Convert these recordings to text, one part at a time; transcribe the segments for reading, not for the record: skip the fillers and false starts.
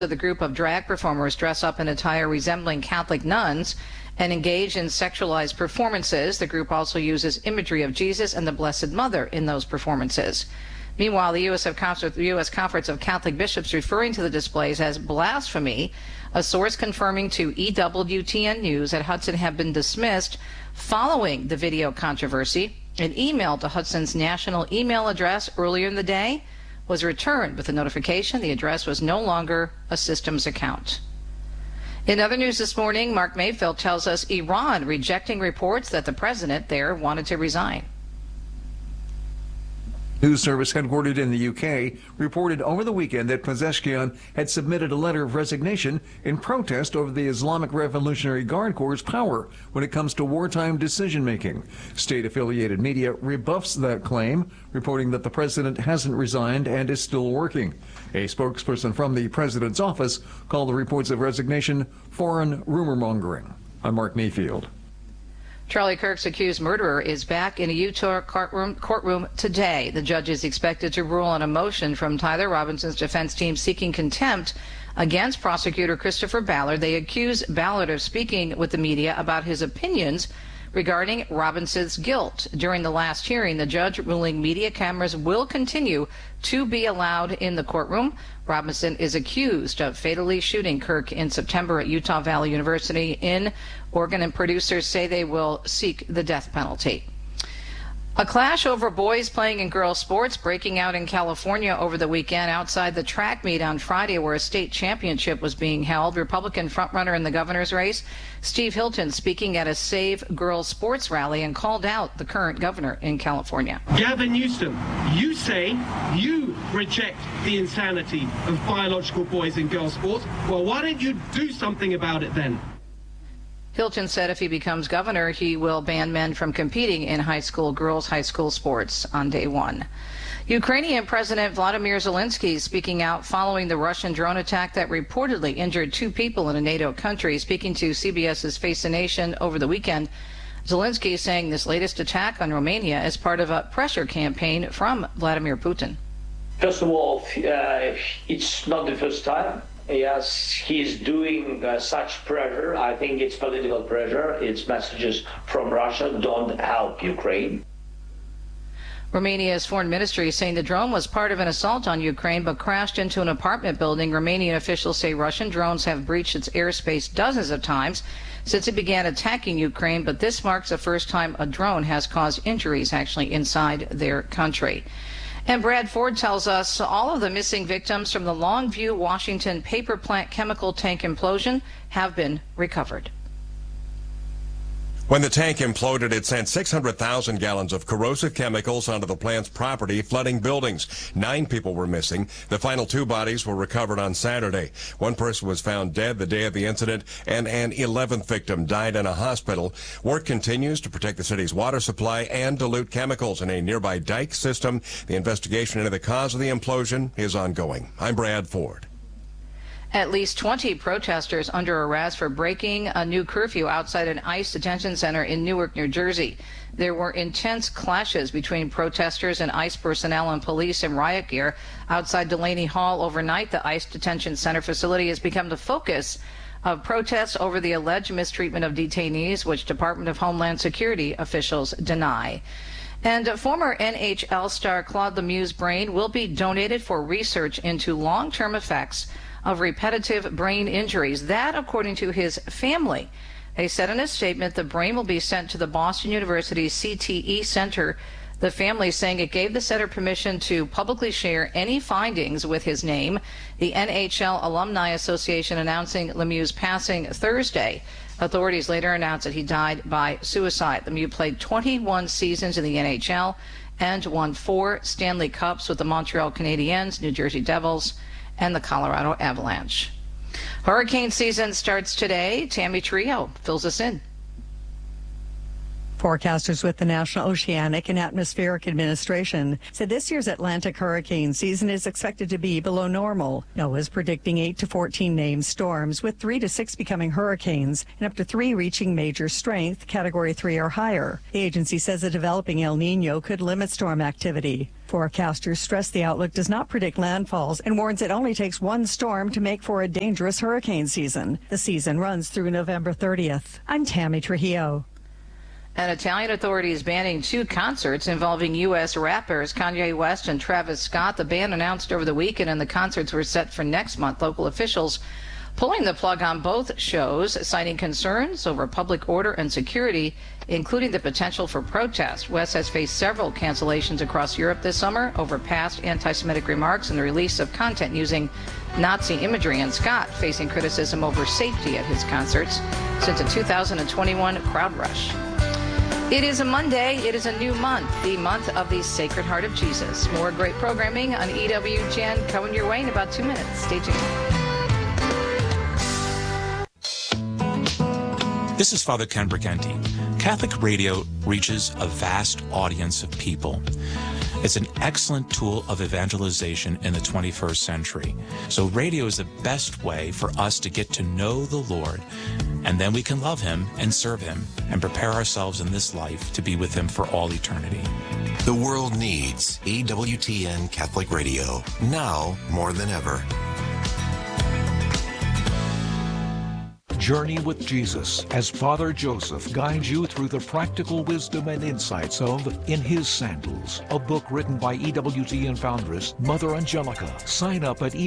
The group of drag performers dress up in attire resembling Catholic nuns and engage in sexualized performances. The group also uses imagery of Jesus and the Blessed Mother in those performances. Meanwhile, the U.S. Conference of Catholic Bishops referring to the displays as blasphemy. A source confirming to EWTN News that Hudson have been dismissed following the video controversy. An email to Hudson's national email address earlier in the day was returned with a notification the address was no longer a systems account. In other news this morning, Mark Mayfield tells us Iran rejecting reports that the president there wanted to resign. News service headquartered in the UK reported over the weekend that Pezeshkian had submitted a letter of resignation in protest over the Islamic Revolutionary Guard Corps' power when it comes to wartime decision-making. State-affiliated media rebuffs that claim, reporting that the president hasn't resigned and is still working. A spokesperson from the president's office called the reports of resignation foreign rumor-mongering. I'm Mark Mayfield. Charlie Kirk's accused murderer is back in a Utah courtroom today. The judge is expected to rule on a motion from Tyler Robinson's defense team seeking contempt against prosecutor Christopher Ballard. They accuse Ballard of speaking with the media about his opinions regarding Robinson's guilt. During the last hearing, the judge ruling media cameras will continue to be allowed in the courtroom. Robinson is accused of fatally shooting Kirk in September at Utah Valley University in Oregon, and producers say they will seek the death penalty. A clash over boys playing in girls sports breaking out in California over the weekend outside the track meet on Friday where a state championship was being held. Republican frontrunner in the governor's race, Steve Hilton, speaking at a Save Girls Sports rally and called out the current governor in California. Gavin Newsom, you say you reject the insanity of biological boys in girls sports. Well, why don't you do something about it then? Hilton said if he becomes governor, he will ban men from competing in girls' high school sports on day one. Ukrainian President Vladimir Zelensky speaking out following the Russian drone attack that reportedly injured 2 people in a NATO country. Speaking to CBS's Face the Nation over the weekend, Zelensky saying this latest attack on Romania is part of a pressure campaign from Vladimir Putin. First of all, it's not the first time. Yes, he's doing such pressure. I think it's political pressure. It's messages from Russia, don't help Ukraine. Romania's foreign ministry is saying the drone was part of an assault on Ukraine but crashed into an apartment building. Romanian officials say Russian drones have breached its airspace dozens of times since it began attacking Ukraine, but this marks the first time a drone has caused injuries actually inside their country. And Brad Ford tells us all of the missing victims from the Longview, Washington paper plant chemical tank implosion have been recovered. When the tank imploded, it sent 600,000 gallons of corrosive chemicals onto the plant's property, flooding buildings. 9 people were missing. The final 2 bodies were recovered on Saturday. 1 person was found dead the day of the incident, and an 11th victim died in a hospital. Work continues to protect the city's water supply and dilute chemicals in a nearby dike system. The investigation into the cause of the implosion is ongoing. I'm Brad Ford. At least 20 protesters under arrest for breaking a new curfew outside an ICE detention center in Newark, New Jersey. There were intense clashes between protesters and ICE personnel and police in riot gear outside Delaney Hall overnight. The ICE detention center facility has become the focus of protests over the alleged mistreatment of detainees, which Department of Homeland Security officials deny. And former NHL star Claude Lemieux's brain will be donated for research into long-term effects of repetitive brain injuries. That, according to his family. They said in a statement the brain will be sent to the Boston University CTE Center. The family saying it gave the center permission to publicly share any findings with his name. The NHL Alumni Association announcing Lemieux's passing Thursday. Authorities later announced that he died by suicide. Lemieux played 21 seasons in the NHL and won 4 Stanley Cups with the Montreal Canadiens, New Jersey Devils, and the Colorado Avalanche. Hurricane season starts today. Tammy Trio fills us in. Forecasters with the National Oceanic and Atmospheric Administration said this year's Atlantic hurricane season is expected to be below normal. NOAA is predicting 8 to 14 named storms, with 3 to 6 becoming hurricanes and up to 3 reaching major strength, Category 3 or higher. The agency says a developing El Nino could limit storm activity. Forecasters stress the outlook does not predict landfalls and warns it only takes one storm to make for a dangerous hurricane season. The season runs through November 30th. I'm Tammy Trujillo. And Italian authorities banning 2 concerts involving U.S. rappers Kanye West and Travis Scott. The ban announced over the weekend, and the concerts were set for next month. Local officials pulling the plug on both shows, citing concerns over public order and security, including the potential for protest. West has faced several cancellations across Europe this summer over past anti-Semitic remarks and the release of content using Nazi imagery, and Scott facing criticism over safety at his concerts since a 2021 crowd rush. It is a Monday. It is a new month, the month of the Sacred Heart of Jesus. More great programming on EWTN coming your way in about 2 minutes. Stay tuned. This is Father Ken Briganti. Catholic radio reaches a vast audience of people. It's an excellent tool of evangelization in the 21st century. So radio is the best way for us to get to know the Lord, and then we can love him and serve him and prepare ourselves in this life to be with him for all eternity. The world needs EWTN Catholic Radio now more than ever. Journey with Jesus as Father Joseph guides you through the practical wisdom and insights of In His Sandals, a book written by EWTN foundress Mother Angelica. Sign up at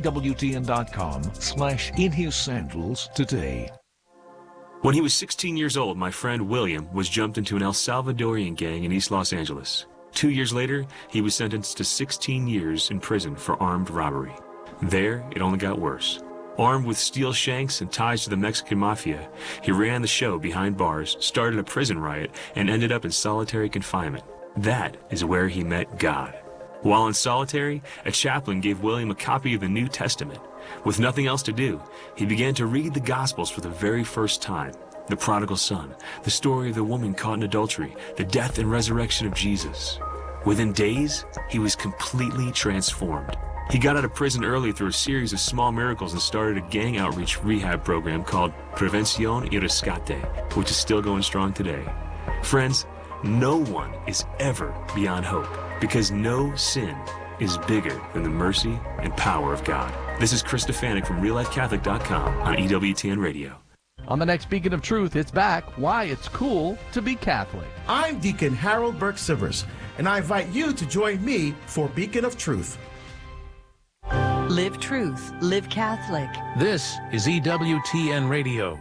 EWTN.com/InHisSandals today. When he was 16 years old, my friend William was jumped into an El Salvadorian gang in East Los Angeles. 2 years later, he was sentenced to 16 years in prison for armed robbery. There, it only got worse. Armed with steel shanks and ties to the Mexican mafia, he ran the show behind bars, started a prison riot, and ended up in solitary confinement. That is where he met God. While in solitary, a chaplain gave William a copy of the New Testament. With nothing else to do, he began to read the Gospels for the very first time. The prodigal son, the story of the woman caught in adultery, the death and resurrection of Jesus. Within days, he was completely transformed. He got out of prison early through a series of small miracles and started a gang outreach rehab program called Prevención y Rescate, which is still going strong today. Friends, no one is ever beyond hope, because no sin is bigger than the mercy and power of God. This is Chris Stefanik from RealLifeCatholic.com on EWTN Radio. On the next Beacon of Truth, it's back, Why It's Cool to Be Catholic. I'm Deacon Harold Burke-Sivers, and I invite you to join me for Beacon of Truth. Live truth, live Catholic. This is EWTN Radio.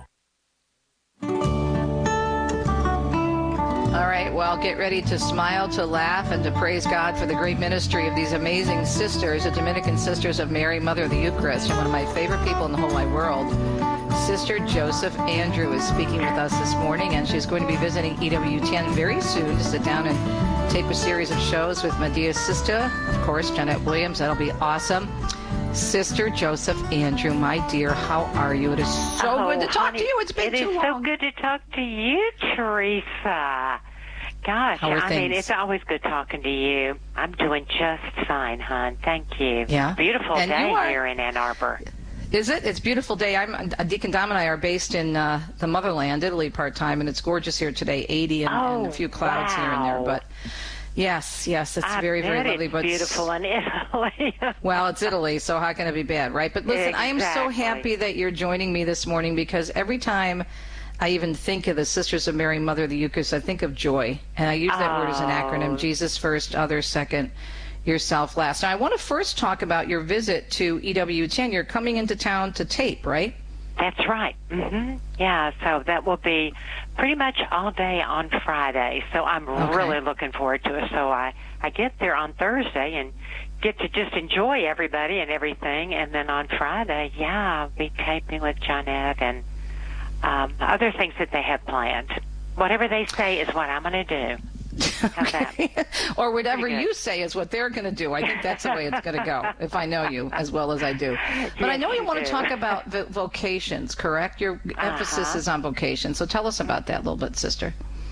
All right, well, get ready to smile, to laugh, and to praise God for the great ministry of these amazing sisters, the Dominican Sisters of Mary, Mother of the Eucharist, and one of my favorite people in the whole wide world. Sister Joseph Andrew is speaking with us this morning, and she's going to be visiting EWTN very soon to sit down and tape a series of shows with Medea's sister, of course, Jeanette Williams. That'll be awesome. Sister Joseph Andrew, my dear, how are you? It is so good to talk to you. It's been too long. It is so good to talk to you, Teresa. Gosh, I mean, it's always good talking to you. I'm doing just fine, hon. Thank you. Yeah. Beautiful day here in Ann Arbor. Is it? It's a beautiful day. Deacon Dom and I are based in the motherland, Italy, part-time, and it's gorgeous here today, 80 and a few clouds here and there. But yes, it's very, very lovely. But beautiful in Italy. Well, it's Italy, so how can it be bad, right? But listen, I am so happy that you're joining me this morning, because every time I even think of the Sisters of Mary, Mother of the Eucharist, I think of joy. And I use that word as an acronym: Jesus first, others second, yourself last. Now, I want to first talk about your visit to EWTN. You're coming into town to tape, right? That's right. Mm-hmm. Yeah, so that will be pretty much all day on Friday. So I'm really looking forward to it. So I get there on Thursday and get to just enjoy everybody and everything. And then on Friday, I'll be taping with Jeanette and other things that they have planned. Whatever they say is what I'm going to do. Okay. Or whatever you say is what they're going to do. I think that's the way it's going to go, if I know you as well as I do. But I know you want to talk about vocations, correct? Your emphasis is on vocation. So tell us about that a little bit, sister.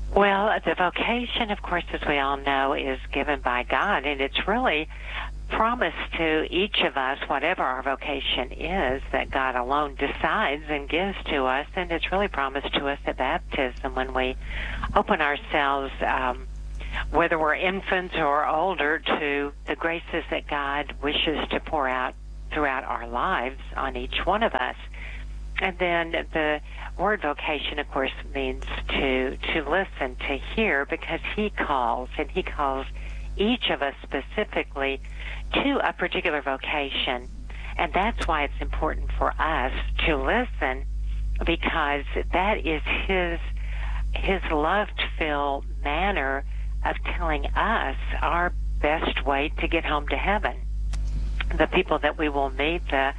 Well, the vocation, of course, as we all know, is given by God, and it's really promised to each of us, whatever our vocation is, that God alone decides and gives to us, and it's really promised to us at baptism when we open ourselves, whether we're infants or older, to the graces that God wishes to pour out throughout our lives on each one of us. And then the word vocation, of course, means to listen, to hear, because He calls, and He calls each of us specifically to a particular vocation. And that's why it's important for us to listen, because that is His love-filled manner of telling us our best way to get home to heaven. The people that we will meet, the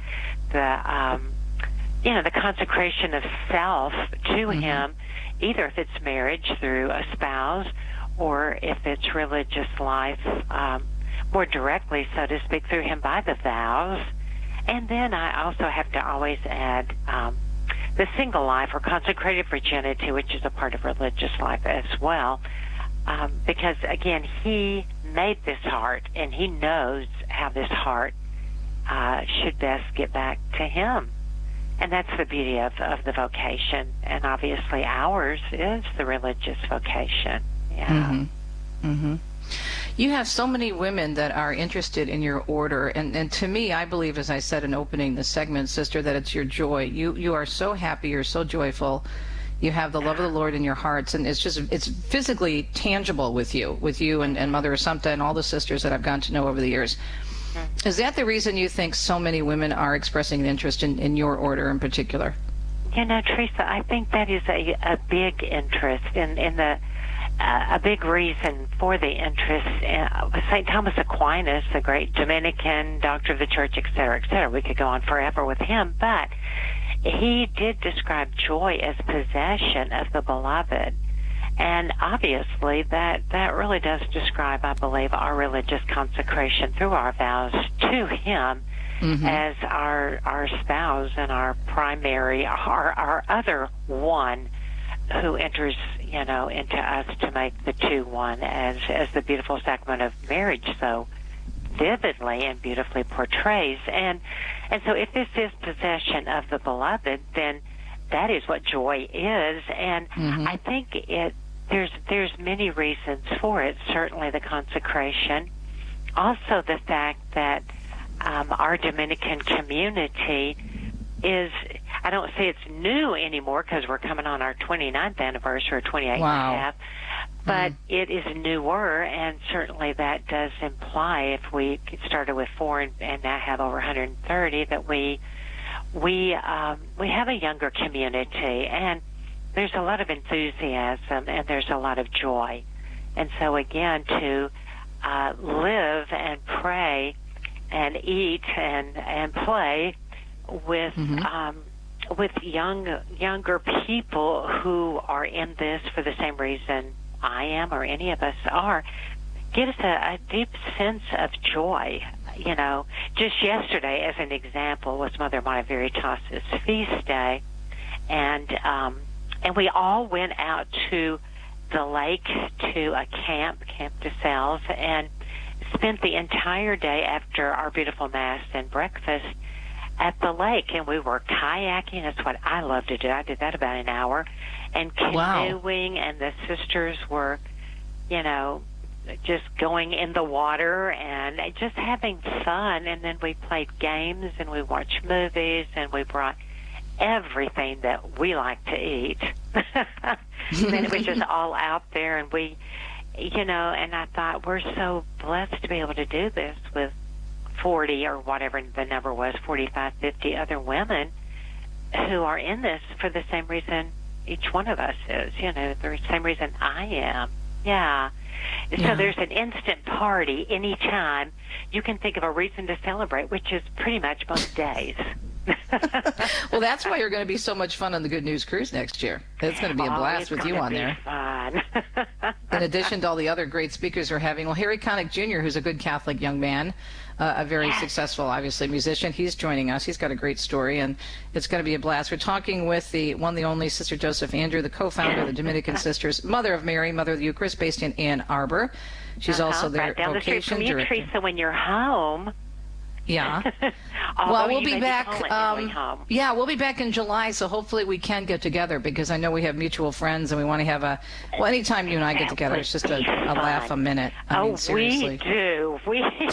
consecration of self to Him, either if it's marriage through a spouse, or if it's religious life, more directly, so to speak, through Him by the vows. And then I also have to always add the single life or consecrated virginity, which is a part of religious life as well, because, again, He made this heart, and He knows how this heart should best get back to Him. And that's the beauty of the vocation. And obviously ours is the religious vocation. Yeah. You have so many women that are interested in your order, and to me, I believe, as I said in opening the segment, Sister, that it's your joy. You are so happy, you're so joyful, you have the love of the Lord in your hearts, and it's physically tangible with you and Mother Assumpta and all the sisters that I've gotten to know over the years. Is that the reason you think so many women are expressing an interest in your order in particular? You know, Teresa, I think that is a big interest in a big reason for the interest. St. Thomas Aquinas, the great Dominican doctor of the Church, et cetera, we could go on forever with him, but he did describe joy as possession of the beloved. And obviously that really does describe, I believe, our religious consecration through our vows to Him as our spouse and our primary, our other one who enters, into us to make the two one, as the beautiful sacrament of marriage so vividly and beautifully portrays. And so if this is possession of the beloved, then that is what joy is. And I think there's many reasons for it. Certainly the consecration. Also the fact that our Dominican community is, I don't say it's new anymore because we're coming on our 29th anniversary, or 28 and a half, but it is newer, and certainly that does imply, if we started with 4 and now have over 130, that we have a younger community, and there's a lot of enthusiasm and there's a lot of joy. And so again, to live and pray and eat and play with younger people who are in this for the same reason I am or any of us are, gives a deep sense of joy. Just yesterday, as an example, was Mother Mater Veritas's feast day, and we all went out to the lake, to a Camp de Sales, and spent the entire day after our beautiful Mass and breakfast at the lake. And we were kayaking. That's what I love to do. I did that about an hour. And canoeing, and the sisters were, just going in the water and just having fun. And then we played games and we watched movies, and we brought everything that we like to eat. And then it was just all out there, and we, and I thought, we're so blessed to be able to do this with 40 or whatever the number was, 45, 50 other women who are in this for the same reason each one of us is, the same reason I am. Yeah. So there's an instant party anytime you can think of a reason to celebrate, which is pretty much most days. Well, that's why you're going to be so much fun on the Good News Cruise next year. It's going to be a blast with you on there. Fun. fun. In addition to all the other great speakers we're having, well, Harry Connick Jr., who's a good Catholic young man, a very successful, obviously, musician, he's joining us. He's got a great story, and it's going to be a blast. We're talking with the one, the only Sister Joseph Andrew, the co-founder of the Dominican Sisters, Mother of Mary, Mother of the Eucharist, based in Ann Arbor. She's also their right down the street from you, director. Teresa, when you're home. Yeah. Well, we'll be back. Yeah, we'll be back in July, so hopefully we can get together, because I know we have mutual friends, and we want to have anytime you and I get together, it's just a laugh a minute. I mean, seriously. We do.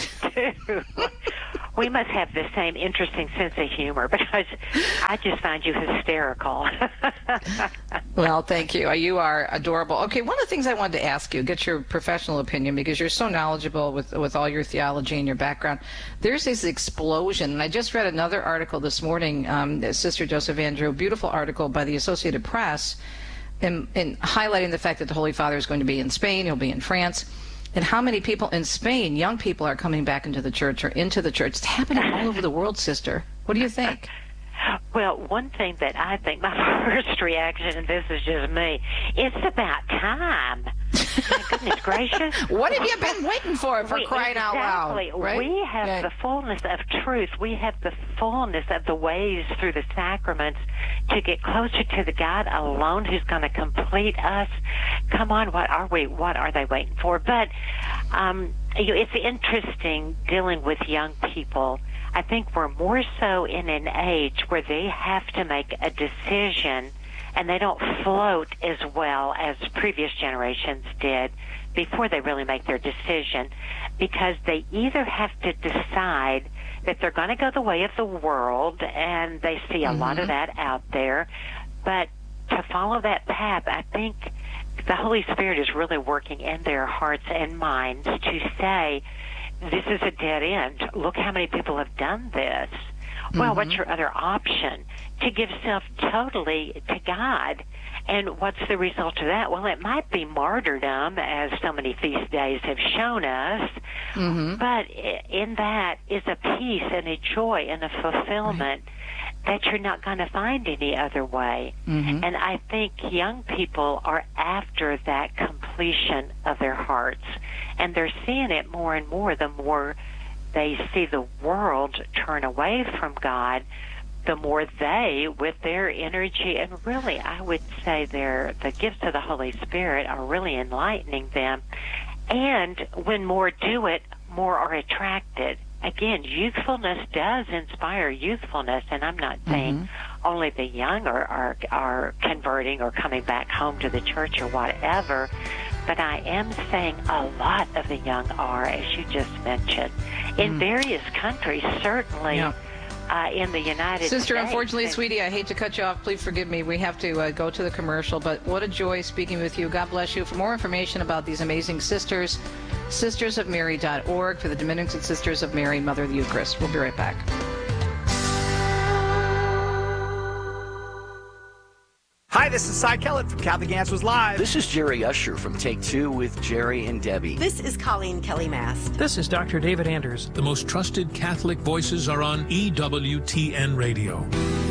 We must have the same interesting sense of humor, because I just find you hysterical. Well, thank you. You are adorable. Okay, one of the things I wanted to ask you, get your professional opinion, because you're so knowledgeable with all your theology and your background. There's this explosion, and I just read another article this morning, Sister Joseph Andrew, a beautiful article by the Associated Press, in highlighting the fact that the Holy Father is going to be in Spain, he'll be in France, and how many people in Spain, young people, are coming back into the church or into the church. It's happening all over the world, Sister. What do you think? Well, one thing that I think, my first reaction, and this is just me, it's about time. My goodness gracious. What have you been waiting for crying out loud? Right? We have the fullness of truth. We have the fullness of the ways through the sacraments to get closer to the God alone who's going to complete us. Come on, what are they waiting for? But it's interesting dealing with young people. I think we're more so in an age where they have to make a decision, and they don't float as well as previous generations did before they really make their decision, because they either have to decide that they're going to go the way of the world, and they see a lot of that out there, but to follow that path, I think the Holy Spirit is really working in their hearts and minds to say, this is a dead end. Look how many people have done this. Well, what's your other option? To give self totally to God. And what's the result of that? Well, it might be martyrdom, as so many feast days have shown us, but in that is a peace and a joy and a fulfillment that you're not going to find any other way. And I think young people are after that completion of their hearts, and they're seeing it more and more. The more they see the world turn away from God, the more they, with their energy, and really I would say the gifts of the Holy Spirit are really enlightening them. And when more do it, more are attracted. Again, youthfulness does inspire youthfulness, and I'm not saying only the young are converting or coming back home to the church or whatever, but I am saying a lot of the young are, as you just mentioned, in various countries, certainly. In the United States. Sister, unfortunately, sweetie, I hate to cut you off. Please forgive me. We have to go to the commercial, but what a joy speaking with you. God bless you. For more information about these amazing sisters, sistersofmary.org for the Dominican Sisters of Mary, Mother of the Eucharist. We'll be right back. Hi, this is Cy Kellett from Catholic Answers Live. This is Jerry Usher from Take Two with Jerry and Debbie. This is Colleen Kelly Mast. This is Dr. David Anders. The most trusted Catholic voices are on EWTN Radio.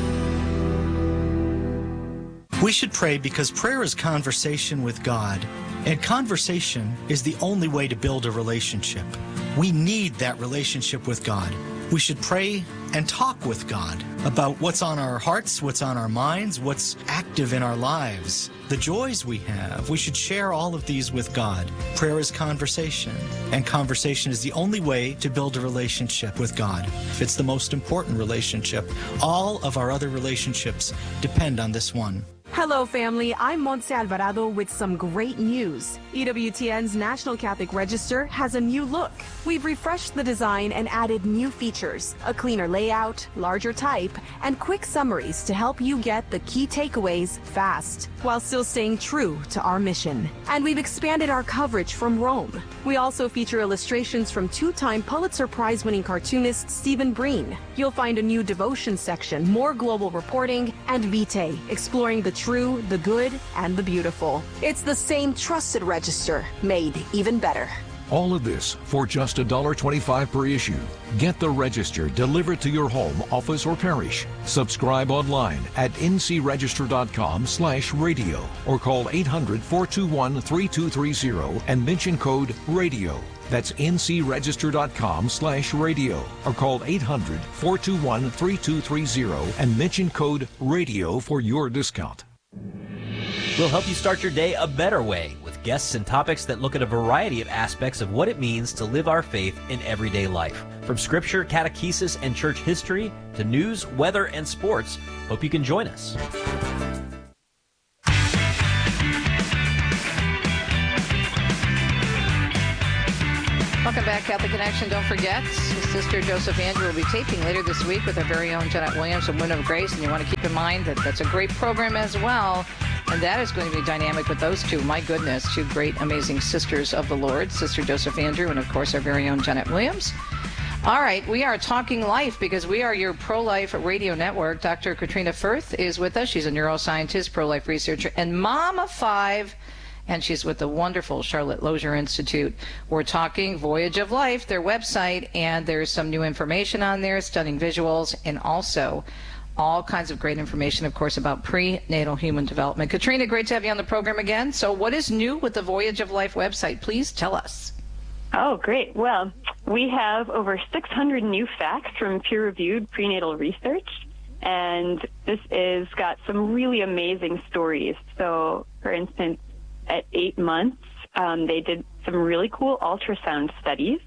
We should pray because prayer is conversation with God, and conversation is the only way to build a relationship. We need that relationship with God. We should pray and talk with God about what's on our hearts, what's on our minds, what's active in our lives, the joys we have. We should share all of these with God. Prayer is conversation, and conversation is the only way to build a relationship with God. It's the most important relationship. All of our other relationships depend on this one. Hello, family. I'm Montse Alvarado with some great news. EWTN's National Catholic Register has a new look. We've refreshed the design and added new features, a cleaner layout, larger type, and quick summaries to help you get the key takeaways fast, while still staying true to our mission. And we've expanded our coverage from Rome. We also feature illustrations from two-time Pulitzer Prize-winning cartoonist Stephen Breen. You'll find a new devotion section, more global reporting, and Vitae, exploring the true, the good, and the beautiful. It's the same trusted register, made even better. All of this for just $1.25 per issue. Get the Register delivered to your home, office, or parish. Subscribe online at ncregister.com/radio or call 800-421-3230 and mention code RADIO. That's ncregister.com/radio or call 800-421-3230 and mention code RADIO for your discount. We'll help you start your day a better way with guests and topics that look at a variety of aspects of what it means to live our faith in everyday life. From scripture, catechesis, and church history to news, weather, and sports. Hope you can join us. Welcome back, Catholic Connection. Don't forget, Sister Joseph Andrew will be taping later this week with our very own Jeanette Williams from Women of Grace, and you want to keep in mind that that's a great program as well, and that is going to be dynamic with those two. My goodness, two great, amazing sisters of the Lord, Sister Joseph Andrew and, of course, our very own Jeanette Williams. All right, we are talking life because we are your pro-life radio network. Dr. Katrina Firth is with us. She's a neuroscientist, pro-life researcher, and mom of 5. And she's with the wonderful Charlotte Lozier Institute. We're talking Voyage of Life, their website, and there's some new information on there, stunning visuals, and also all kinds of great information, of course, about prenatal human development. Katrina, great to have you on the program again. So what is new with the Voyage of Life website? Please tell us. Oh, great. Well, we have over 600 new facts from peer-reviewed prenatal research, and this is got some really amazing stories. So, for instance, at 8 months, they did some really cool ultrasound studies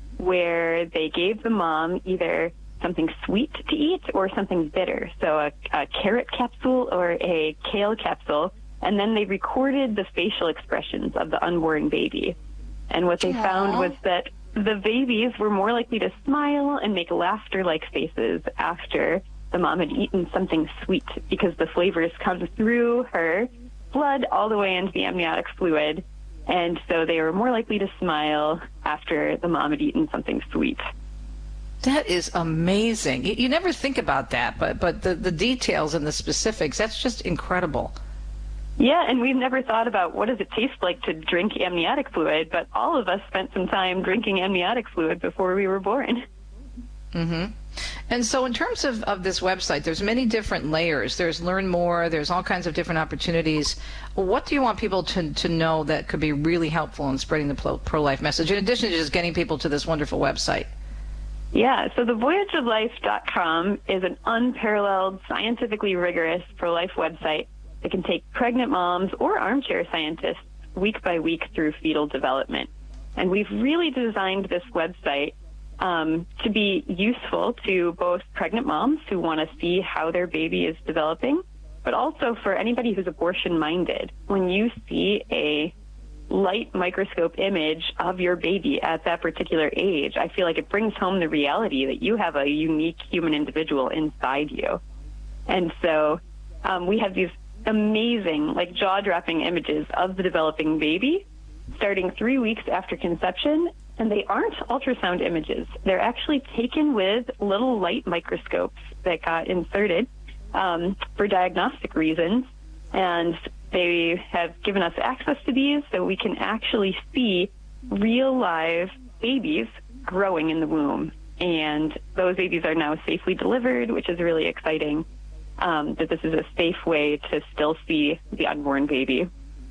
where they gave the mom either something sweet to eat or something bitter, so a carrot capsule or a kale capsule, and then they recorded the facial expressions of the unborn baby. And what they found was that the babies were more likely to smile and make laughter-like faces after the mom had eaten something sweet because the flavors come through her blood all the way into the amniotic fluid, and so they were more likely to smile after the mom had eaten something sweet. That is amazing. You never think about that, but the details and the specifics, that's just incredible. Yeah, and we've never thought about what does it taste like to drink amniotic fluid, but all of us spent some time drinking amniotic fluid before we were born. Mm-hmm. And so in terms of this website, there's many different layers. There's Learn More. There's all kinds of different opportunities. What do you want people to know that could be really helpful in spreading the pro-life message, in addition to just getting people to this wonderful website? Yeah, so the voyageoflife.com is an unparalleled, scientifically rigorous pro-life website that can take pregnant moms or armchair scientists week by week through fetal development. And we've really designed this website to be useful to both pregnant moms who want to see how their baby is developing, but also for anybody who's abortion-minded. When you see a light microscope image of your baby at that particular age, I feel like it brings home the reality that you have a unique human individual inside you. And so we have these amazing, like jaw-dropping images of the developing baby starting 3 weeks after conception. And they aren't ultrasound images. They're actually taken with little light microscopes that got inserted for diagnostic reasons. And they have given us access to these so we can actually see real live babies growing in the womb. And those babies are now safely delivered, which is really exciting, that this is a safe way to still see the unborn baby.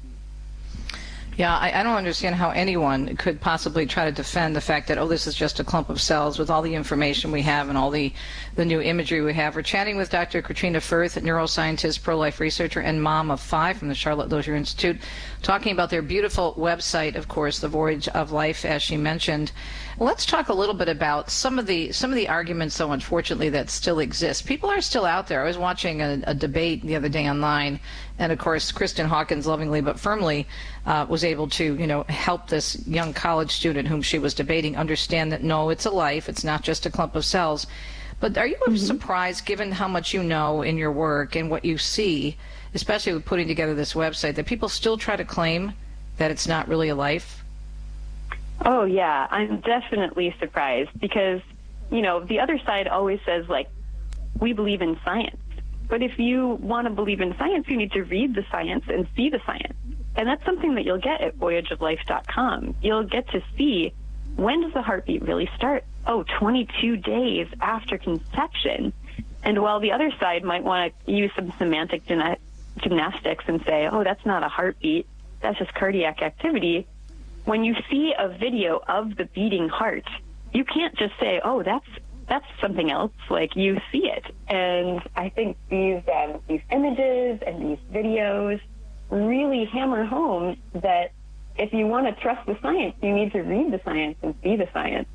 Yeah, I don't understand how anyone could possibly try to defend the fact that, oh, this is just a clump of cells with all the information we have and all the new imagery we have. We're chatting with Dr. Katrina Firth, neuroscientist, pro-life researcher, and mom of 5 from the Charlotte Lozier Institute, talking about their beautiful website, of course, The Voyage of Life, as she mentioned. Let's talk a little bit about some of the arguments, though, unfortunately, that still exist. People are still out there. I was watching a debate the other day online, and, of course, Kristen Hawkins, lovingly but firmly, was able to, help this young college student whom she was debating understand that, no, it's a life. It's not just a clump of cells. But are you surprised, given how much you know in your work and what you see, especially with putting together this website, that people still try to claim that it's not really a life? Oh, yeah, I'm definitely surprised because, the other side always says, we believe in science. But if you want to believe in science, you need to read the science and see the science. And that's something that you'll get at voyageoflife.com. You'll get to see, when does the heartbeat really start? 22 days after conception. And while the other side might want to use some semantic gymnastics and say, that's not a heartbeat, that's just cardiac activity, when you see a video of the beating heart, you can't just say, that's something else. Like, you see it. And I think these images and these videos really hammer home that if you want to trust the science, you need to read the science and see the science.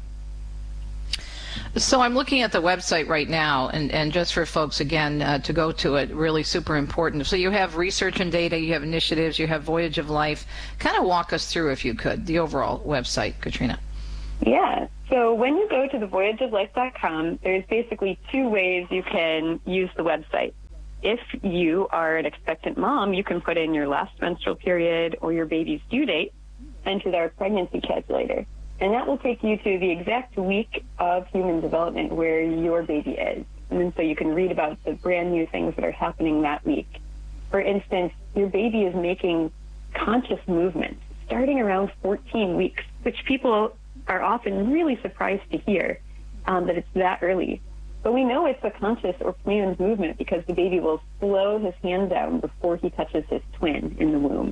So I'm looking at the website right now, and just for folks, again, to go to it, really super important. So you have research and data, you have initiatives, you have Voyage of Life. Kind of walk us through, if you could, the overall website, Katrina. Yeah. So when you go to the voyageoflife.com, there's basically two ways you can use the website. If you are an expectant mom, you can put in your last menstrual period or your baby's due date into our pregnancy calculator. And that will take you to the exact week of human development where your baby is. And then so you can read about the brand new things that are happening that week. For instance, your baby is making conscious movements starting around 14 weeks, which people are often really surprised to hear that it's that early. But we know it's a conscious or planned movement because the baby will slow his hand down before he touches his twin in the womb,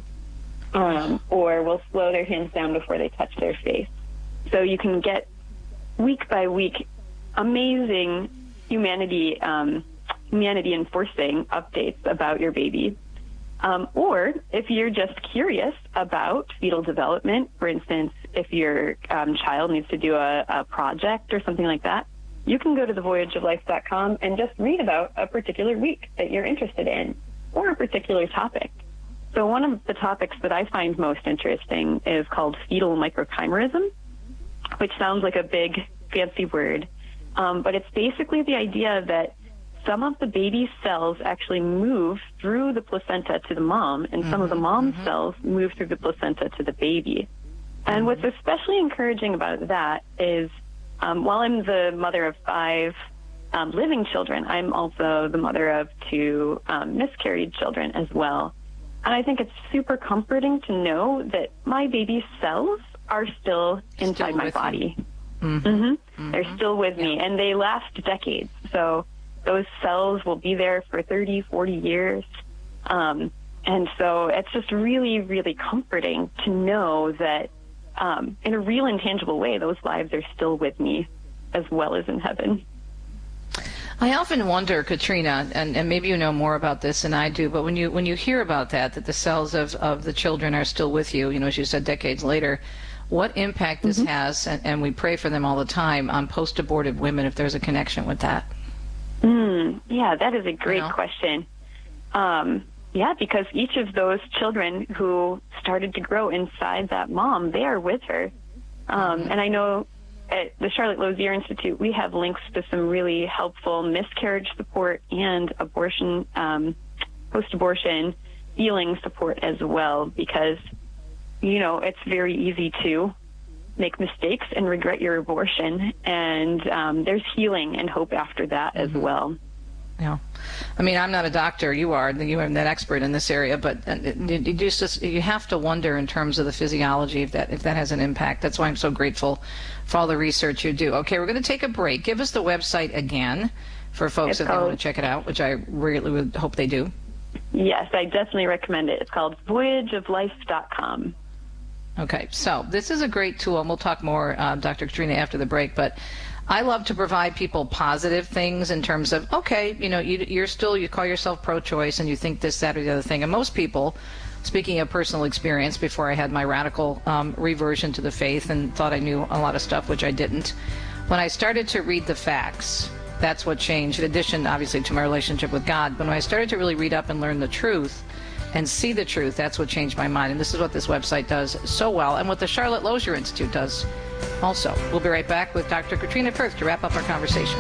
or will slow their hands down before they touch their face. So you can get week by week amazing humanity enforcing updates about your baby. Or if you're just curious about fetal development, for instance, if your child needs to do a project or something like that, you can go to the voyageoflife.com and just read about a particular week that you're interested in or a particular topic. So one of the topics that I find most interesting is called fetal microchimerism, which sounds like a big fancy word, but it's basically the idea that some of the baby's cells actually move through the placenta to the mom, and some of the mom's cells move through the placenta to the baby. And what's especially encouraging about that is, while I'm the mother of 5 living children, I'm also the mother of 2 miscarried children as well. And I think it's super comforting to know that my baby's cells are still inside my body. They're still with me, and they last decades. So those cells will be there for 30, 40 years. And so it's just really, really comforting to know that in a real intangible way, those lives are still with me as well as in heaven. I often wonder, Katrina, and maybe you know more about this than I do, but when you hear about that the cells of the children are still with you, as you said, decades later, what impact this has, and we pray for them all the time, on post-abortive women, if there's a connection with that? Yeah, that is a great question. Yeah, because each of those children who started to grow inside that mom, they are with her. And I know at the Charlotte Lozier Institute, we have links to some really helpful miscarriage support and abortion, post-abortion healing support as well, because, it's very easy to make mistakes and regret your abortion, and there's healing and hope after that as well. Yeah, I mean, I'm not a doctor. You are an expert in this area, but you have to wonder in terms of the physiology if that has an impact. That's why I'm so grateful for all the research you do. Okay, we're going to take a break. Give us the website again for folks if they want to check it out, which I really would hope they do. Yes, I definitely recommend it. It's called voyageoflife.com. Okay, so this is a great tool, and we'll talk more, Dr. Katrina, after the break, but I love to provide people positive things in terms of, okay, you call yourself pro-choice and you think this, that, or the other thing. And most people, speaking of personal experience, before I had my radical reversion to the faith and thought I knew a lot of stuff, which I didn't, when I started to read the facts, that's what changed, in addition, obviously, to my relationship with God. But when I started to really read up and learn the truth and see the truth, that's what changed my mind. And this is what this website does so well, and what the Charlotte Lozier Institute does also. We'll be right back with Dr. Katrina Firth to wrap up our conversation.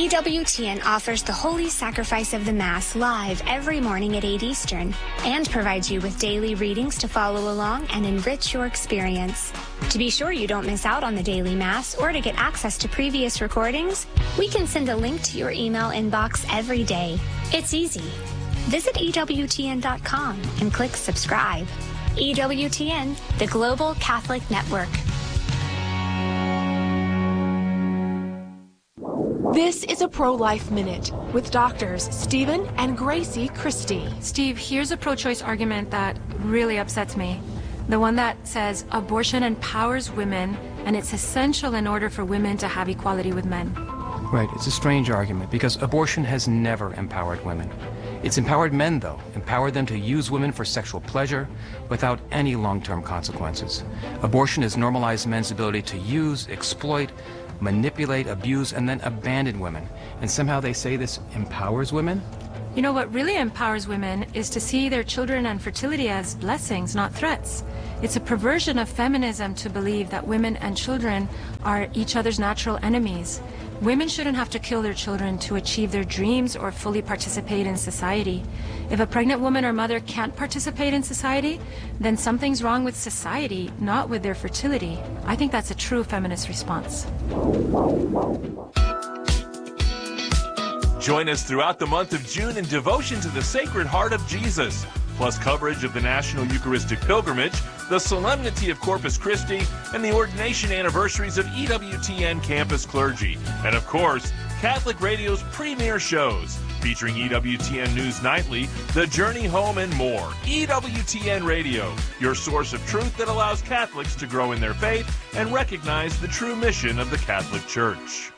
EWTN offers the Holy Sacrifice of the Mass live every morning at 8 Eastern and provides you with daily readings to follow along and enrich your experience. To be sure you don't miss out on the daily Mass or to get access to previous recordings, we can send a link to your email inbox every day. It's easy. Visit EWTN.com and click subscribe. EWTN, the Global Catholic Network. This is a Pro-Life Minute with doctors Stephen and Gracie Christie. Steve, here's a pro-choice argument that really upsets me. The one that says abortion empowers women and it's essential in order for women to have equality with men. Right, it's a strange argument because abortion has never empowered women. It's empowered men, though, empowered them to use women for sexual pleasure without any long-term consequences. Abortion has normalized men's ability to use, exploit, manipulate, abuse, and then abandon women. And somehow they say this empowers women? You know, what really empowers women is to see their children and fertility as blessings, not threats. It's a perversion of feminism to believe that women and children are each other's natural enemies. Women shouldn't have to kill their children to achieve their dreams or fully participate in society. If a pregnant woman or mother can't participate in society, then something's wrong with society, not with their fertility. I think that's a true feminist response. Join us throughout the month of June in devotion to the Sacred Heart of Jesus, plus coverage of the National Eucharistic Pilgrimage, the Solemnity of Corpus Christi, and the ordination anniversaries of EWTN campus clergy. And of course, Catholic Radio's premier shows, featuring EWTN News Nightly, The Journey Home, and more. EWTN Radio, your source of truth that allows Catholics to grow in their faith and recognize the true mission of the Catholic Church.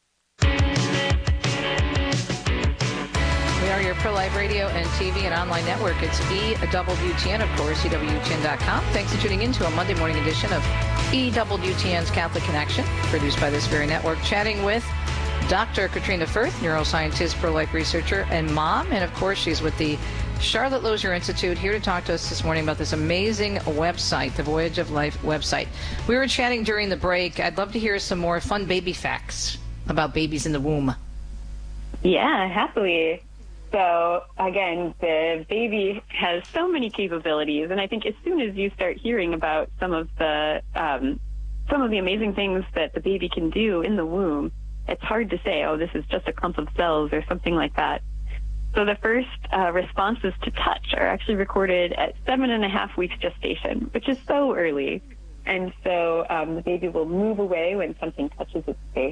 We are your pro-life radio and TV and online network. It's EWTN, of course, EWTN.com. Thanks for tuning in to a Monday morning edition of EWTN's Catholic Connection, produced by this very network. Chatting with Dr. Katrina Firth, neuroscientist, pro-life researcher, and mom. And, of course, she's with the Charlotte Lozier Institute, here to talk to us this morning about this amazing website, the Voyage of Life website. We were chatting during the break. I'd love to hear some more fun baby facts about babies in the womb. Yeah, happily. So, again, the baby has so many capabilities, and I think as soon as you start hearing about some of the amazing things that the baby can do in the womb, it's hard to say, oh, this is just a clump of cells or something like that. So the first responses to touch are actually recorded at 7.5 weeks gestation, which is so early. And so the baby will move away when something touches its face.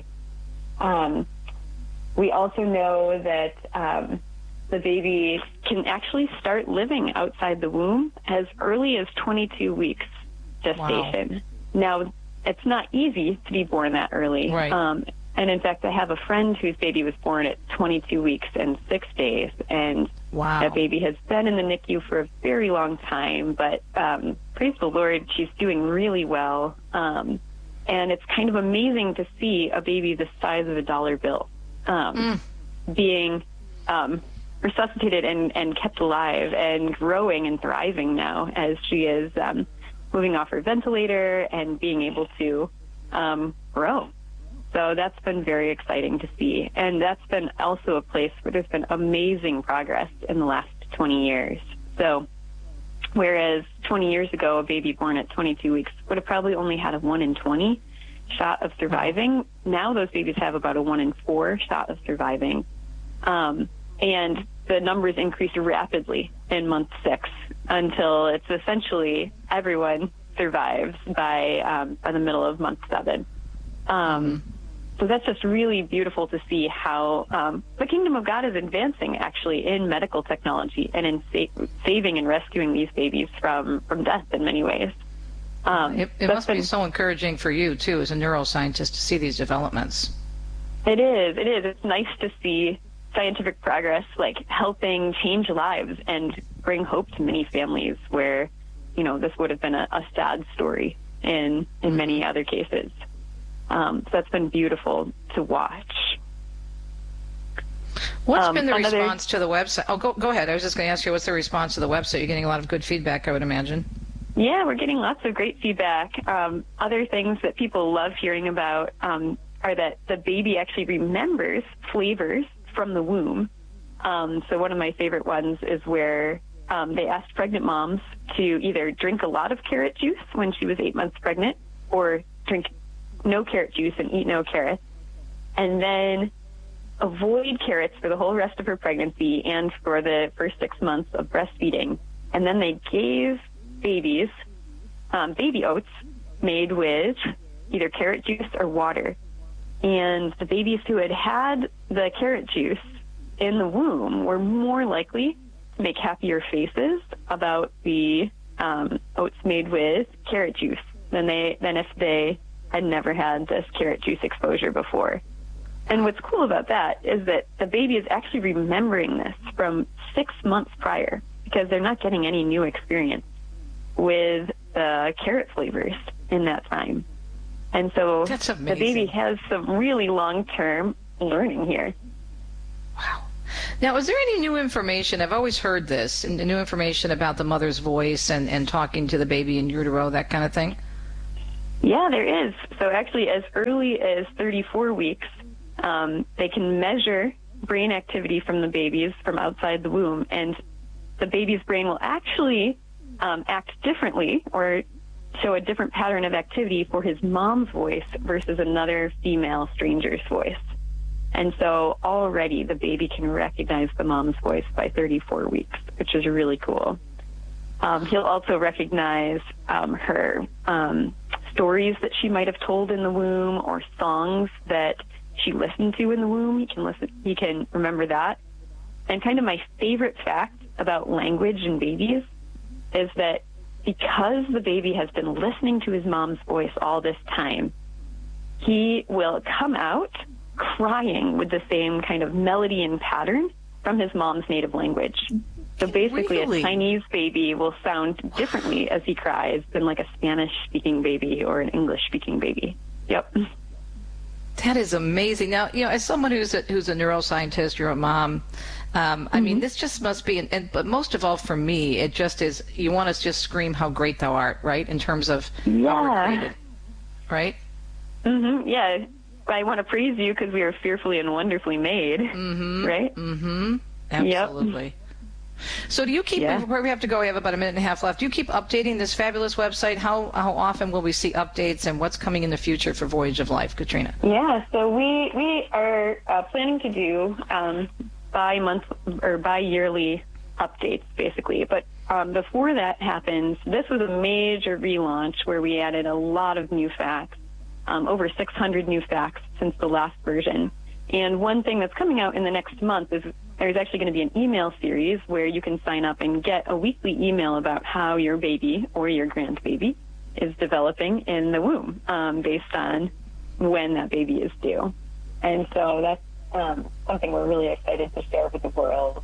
We also know that the baby can actually start living outside the womb as early as 22 weeks gestation. Wow. Now, it's not easy to be born that early. Right. And in fact, I have a friend whose baby was born at 22 weeks and 6 days. And wow. That baby has been in the NICU for a very long time. But praise the Lord, she's doing really well. And it's kind of amazing to see a baby the size of a dollar bill being resuscitated and kept alive and growing and thriving now as she is moving off her ventilator and being able to grow. So that's been very exciting to see. And that's been also a place where there's been amazing progress in the last 20 years. So whereas 20 years ago, a baby born at 22 weeks would have probably only had a 1 in 20 shot of surviving, now those babies have about a 1 in 4 shot of surviving. And the numbers increase rapidly in month 6 until it's essentially everyone survives by the middle of month 7. So that's just really beautiful to see how the kingdom of God is advancing actually in medical technology and in saving and rescuing these babies from death in many ways. It must be so encouraging for you, too, as a neuroscientist, to see these developments. It is. It's nice to see scientific progress, like helping change lives and bring hope to many families where, this would have been a sad story in many other cases. So that's been beautiful to watch. What's been the response to the website? Oh, go ahead. I was just going to ask you, what's the response to the website? You're getting a lot of good feedback, I would imagine. Yeah, we're getting lots of great feedback. Other things that people love hearing about are are that the baby actually remembers flavors from the womb. So one of my favorite ones is where they asked pregnant moms to either drink a lot of carrot juice when she was 8 months pregnant, or drink no carrot juice and eat no carrots, and then avoid carrots for the whole rest of her pregnancy and for the first 6 months of breastfeeding. And then they gave babies baby oats made with either carrot juice or water. And the babies who had had the carrot juice in the womb were more likely to make happier faces about the oats made with carrot juice than if they had never had this carrot juice exposure before. And what's cool about that is that the baby is actually remembering this from 6 months prior, because they're not getting any new experience with the carrot flavors in that time. And so the baby has some really long-term learning here. Wow. Now, is there any new information? I've always heard this, and new information about the mother's voice and talking to the baby in utero, that kind of thing? Yeah, there is. So actually, as early as 34 weeks, they can measure brain activity from the babies from outside the womb, and the baby's brain will actually act differently or show a different pattern of activity for his mom's voice versus another female stranger's voice. And so already the baby can recognize the mom's voice by 34 weeks, which is really cool. He'll also recognize her stories that she might have told in the womb, or songs that she listened to in the womb. He can remember that. And kind of my favorite fact about language in babies is that because the baby has been listening to his mom's voice all this time, he will come out crying with the same kind of melody and pattern from his mom's native language. So basically, a Chinese baby will sound differently as he cries than like a Spanish-speaking baby or an English-speaking baby. Yep. That is amazing. Now, as someone who's a neuroscientist, you're a mom, I mean, this just must be, but most of all for me, it just is, you want to just scream how great thou art, right? In terms of how we're created, right? Mm-hmm. Yeah. I want to praise you because we are fearfully and wonderfully made, right? Mm-hmm. Absolutely. Yep. So do you keep, before we have to go, we have about a minute and a half left, do you keep updating this fabulous website? How often will we see updates, and what's coming in the future for Voyage of Life, Katrina? Yeah, so we are planning to do bi-month or bi-yearly updates, basically. But before that happens, this was a major relaunch where we added a lot of new facts, over 600 new facts since the last version. And one thing that's coming out in the next month is there's actually going to be an email series where you can sign up and get a weekly email about how your baby or your grandbaby is developing in the womb, based on when that baby is due. And so that's something we're really excited to share with the world.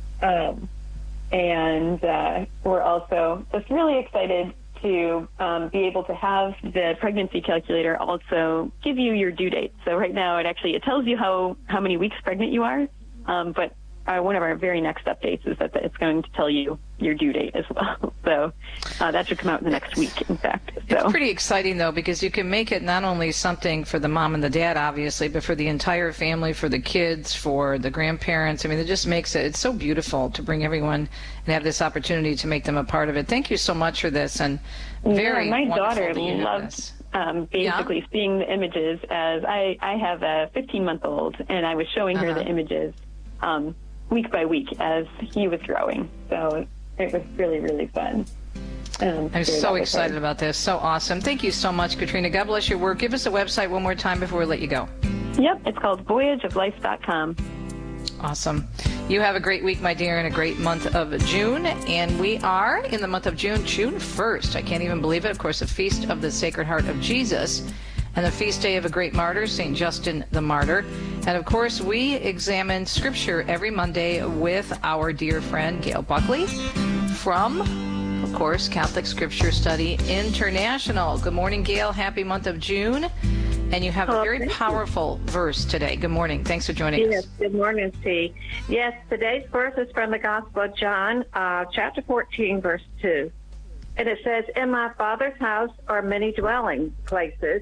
And we're also just really excited to be able to have the pregnancy calculator also give you your due date. So right now it tells you how many weeks pregnant you are, but one of our very next updates is that it's going to tell you your due date as well. So that should come out in the next week, in fact. So. It's pretty exciting, though, because you can make it not only something for the mom and the dad, obviously, but for the entire family, for the kids, for the grandparents. I mean, it just makes it's so beautiful to bring everyone and have this opportunity to make them a part of it. Thank you so much for this, and very my wonderful daughter that you did loved this. Basically seeing the images, as I have a 15-month-old, and I was showing her the images week by week as he was growing. So it was really, really fun. I'm so excited about this. So awesome. Thank you so much, Katrina. God bless your work. Give us a website one more time before we let you go. Yep, it's called voyageoflife.com. Awesome. You have a great week, my dear, and a great month of June. And we are in the month of June 1st. I can't even believe it. Of course, the Feast of the Sacred Heart of Jesus, and the feast day of a great martyr, St. Justin the Martyr. And of course, we examine Scripture every Monday with our dear friend Gail Buckley from, of course, Catholic Scripture Study International. Good morning, Gail. Happy month of June. And you have a very powerful verse today. Good morning. Thanks for joining us. Yes, good morning, Steve. Yes, today's verse is from the Gospel of John, chapter 14, verse 2. And it says, "In my Father's house are many dwelling places.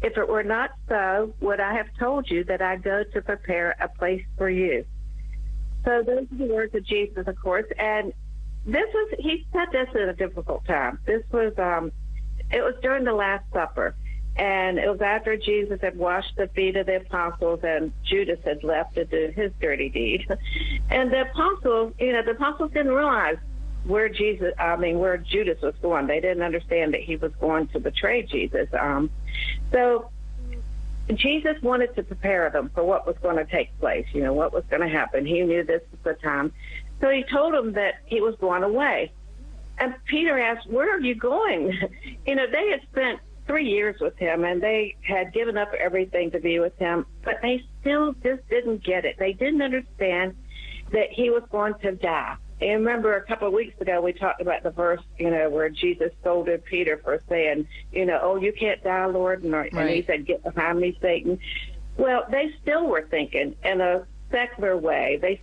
If it were not so, would I have told you that I go to prepare a place for you? So those are the words of Jesus, of course. And he said this at a difficult time. This was, it was during the Last Supper. And it was after Jesus had washed the feet of the apostles and Judas had left to do his dirty deed. And the apostles didn't realize where Judas was going. They didn't understand that he was going to betray Jesus. So Jesus wanted to prepare them for what was going to take place, what was going to happen. He knew this was the time. So he told them that he was going away. And Peter asked, where are you going? They had spent 3 years with him, and they had given up everything to be with him, but they still just didn't get it. They didn't understand that he was going to die. And remember, a couple of weeks ago, we talked about the verse, where Jesus scolded Peter for saying, oh, you can't die, Lord. And he said, get behind me, Satan. Well, they still were thinking in a secular way. They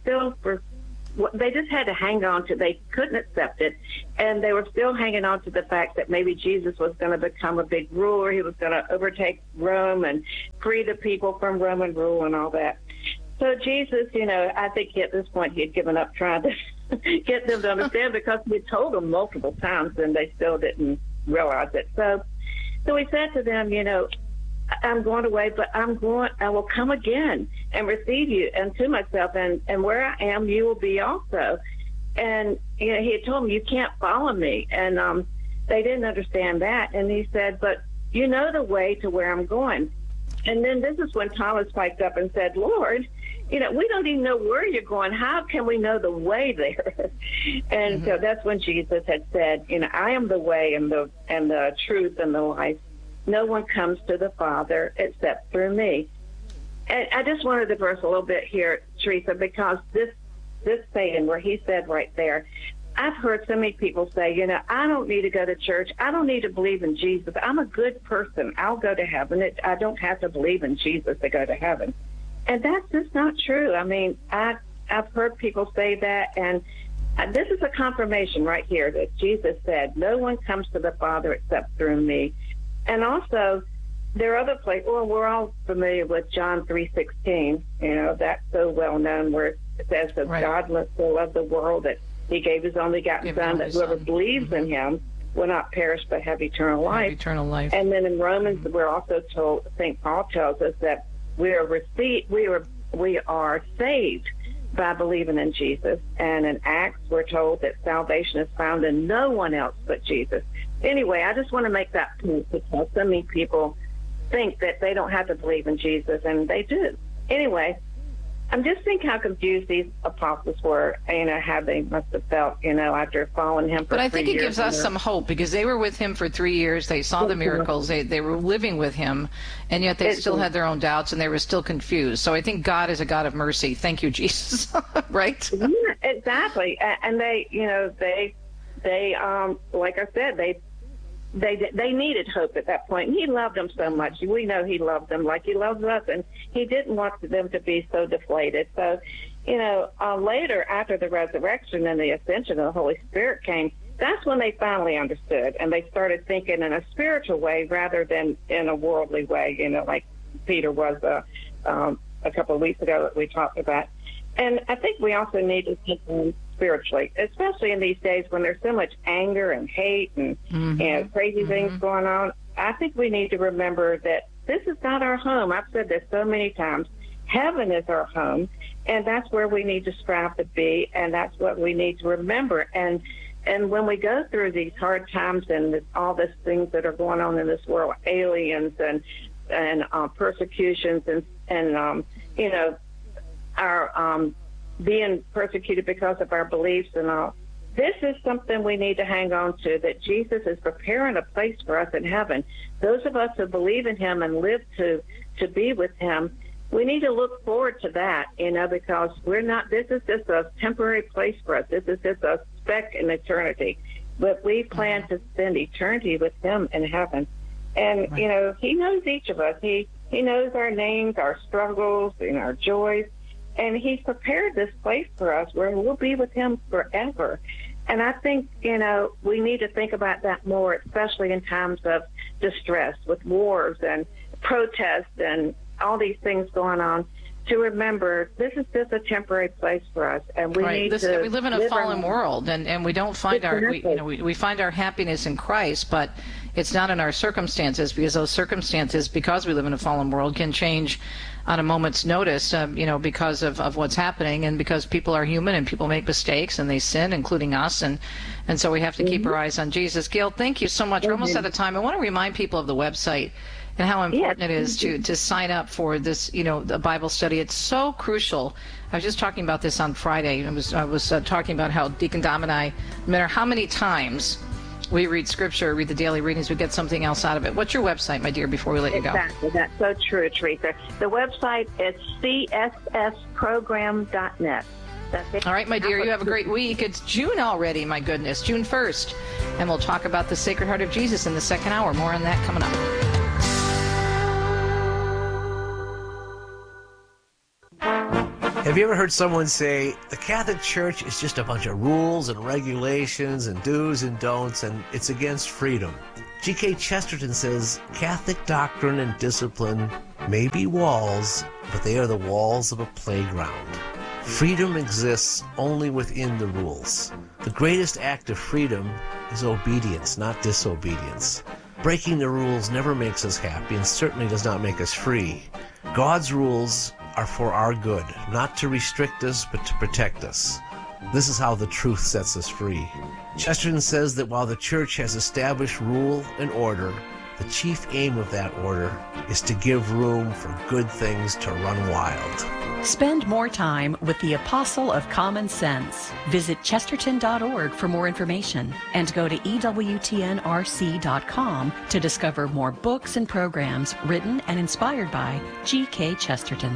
just had to hang on to, they couldn't accept it, and they were still hanging on to the fact that maybe Jesus was going to become a big ruler. He was going to overtake Rome and free the people from Roman rule and all that. So Jesus, I think at this point he had given up trying to get them to understand, because he had told them multiple times and they still didn't realize it. So he said to them, I'm going away, but I will come again and receive you unto myself, and where I am, you will be also. And he had told them, you can't follow me. And they didn't understand that. And he said, but you know the way to where I'm going. And then this is when Thomas piped up and said, Lord, we don't even know where you're going. How can we know the way there? And so that's when Jesus had said, I am the way and the truth and the life. No one comes to the Father except through me. And I just wanted to verse a little bit here, Teresa, because this saying where he said right there, I've heard so many people say, I don't need to go to church. I don't need to believe in Jesus. I'm a good person. I'll go to heaven. I don't have to believe in Jesus to go to heaven. And that's just not true. I mean, I've heard people say that, and this is a confirmation right here that Jesus said, no one comes to the Father except through me. And also, there are other places, we're all familiar with John 3:16, that's so well known, where it says that God so loved the world that he gave his only begotten Son, that whoever believes in him will not perish but have eternal life. And then in Romans, we're also told, St. Paul tells us that we are saved by believing in Jesus. And in Acts, we're told that salvation is found in no one else but Jesus. Anyway, I just want to make that point, because so many people think that they don't have to believe in Jesus, and they do. Anyway, I'm just thinking how confused these apostles were, how they must have felt, after following him for 3 years. But I think it gives us some hope, because they were with him for 3 years. They saw the miracles. They were living with him, and yet they still had their own doubts, and they were still confused. So I think God is a God of mercy. Thank you, Jesus. Right? Yeah, exactly. And they like I said, they needed hope at that point. And he loved them so much. We know he loved them like he loves us, and he didn't want them to be so deflated. So, later, after the resurrection and the ascension of the Holy Spirit came, that's when they finally understood, and they started thinking in a spiritual way rather than in a worldly way, like Peter was a couple of weeks ago that we talked about. And I think we also need to think spiritually, especially in these days when there's so much anger and hate and crazy things going on. I think we need to remember that this is not our home. I've said this so many times. Heaven is our home, and that's where we need to strive to be, and that's what we need to remember. And when we go through these hard times and all these things that are going on in this world, aliens and persecutions and our being persecuted because of our beliefs and all, this is something we need to hang on to, that Jesus is preparing a place for us in heaven. Those of us who believe in him and live to be with him, we need to look forward to that, because this is just a temporary place for us. This is just a speck in eternity. But we plan to spend eternity with him in heaven. And, he knows each of us. He knows our names, our struggles, and our joys. And he's prepared this place for us where we'll be with him forever. And I think, we need to think about that more, especially in times of distress with wars and protests and all these things going on, to remember this is just a temporary place for us, and we need to. We live in a fallen world, and we don't find we find our happiness in Christ, but it's not in our circumstances, because those circumstances, because we live in a fallen world, can change on a moment's notice, because of what's happening, and because people are human and people make mistakes and they sin, including us, and so we have to keep our eyes on Jesus. Gail, thank you so much. We're almost out of time. I want to remind people of the website and how important it is to sign up for this, the Bible study. It's so crucial. I was just talking about this on Friday. I was talking about how Deacon Dom and I, no matter how many times we read Scripture, read the daily readings, we get something else out of it. What's your website, my dear, before we let you go? Exactly. That's so true, Teresa. The website is cssprogram.net. That's it. All right, my dear, you have a great week. It's June already, my goodness, June 1st. And we'll talk about the Sacred Heart of Jesus in the second hour. More on that coming up. Have you ever heard someone say, the Catholic Church is just a bunch of rules and regulations and do's and don'ts, and it's against freedom? G.K. Chesterton says, Catholic doctrine and discipline may be walls, but they are the walls of a playground. Freedom exists only within the rules. The greatest act of freedom is obedience, not disobedience. Breaking the rules never makes us happy and certainly does not make us free. God's rules are for our good, not to restrict us, but to protect us. This is how the truth sets us free. Chesterton says that while the Church has established rule and order, the chief aim of that order is to give room for good things to run wild. Spend more time with the Apostle of Common Sense. Visit chesterton.org for more information and go to EWTNRC.com to discover more books and programs written and inspired by G.K. Chesterton.